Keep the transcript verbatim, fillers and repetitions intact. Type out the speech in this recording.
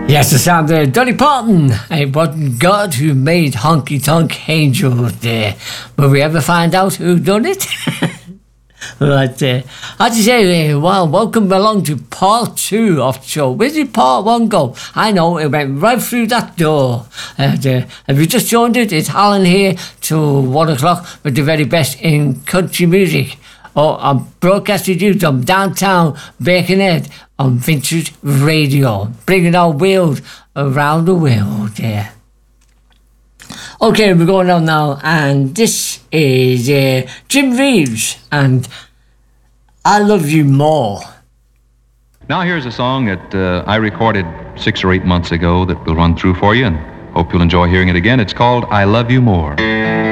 Yes, the sound of Dolly Parton. It wasn't God who made Honky Tonk Angel there. Will we ever find out who done it? But uh, as you say, uh, well, welcome along to part two of the show. Where did part one go? I know, it went right through that door. And, uh, if you just joined it, it's Alan here till one o'clock with the very best in country music. Oh, I'm broadcasting you from downtown Birkenhead on Vintage Radio, bringing our wheels around the world, yeah. Okay, we're going on now, and this is uh, Jim Reeves, and I Love You More. Now here's a song that uh, I recorded six or eight months ago that we'll run through for you, and hope you'll enjoy hearing it again. It's called I Love You More.